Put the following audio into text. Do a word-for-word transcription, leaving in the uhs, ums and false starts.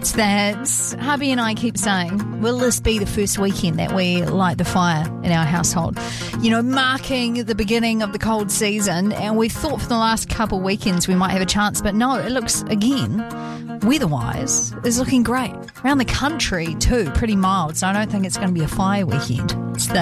It's that hubby and I keep saying, will this be the first weekend that we light the fire in our household? You know, marking the beginning of the cold season, and we've thought for the last couple of weekends we might have a chance, but no, it looks, again, weather-wise, is looking great. Around the country too, pretty mild, so I don't think it's going to be a fire weekend. It's the